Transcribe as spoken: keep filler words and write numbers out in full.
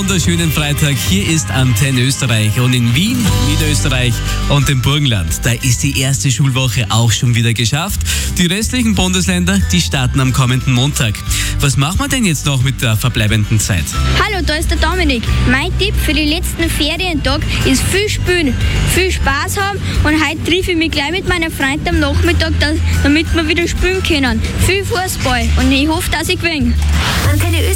wunderschönen Freitag. Hier ist Antenne Österreich und in Wien, Niederösterreich und dem Burgenland. Da ist die erste Schulwoche auch schon wieder geschafft. Die restlichen Bundesländer, die starten am kommenden Montag. Was machen wir denn jetzt noch mit der verbleibenden Zeit? Hallo, da ist der Dominik. Mein Tipp für die letzten Ferientag ist viel spielen, viel Spaß haben und heute treffe ich mich gleich mit meinen Freunden am Nachmittag, damit wir wieder spielen können. Viel Fußball und ich hoffe, dass ich gewinne. Antenne